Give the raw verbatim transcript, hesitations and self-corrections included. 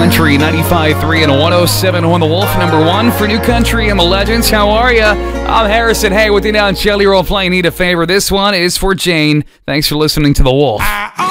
Country ninety-five point three and one oh seven on The Wolf. Number one for New Country and the Legends. How are ya? I'm Harrison. Hey, with you now, Jelly Roll playing Need a Favor. This one is for Jane. Thanks for listening to The Wolf.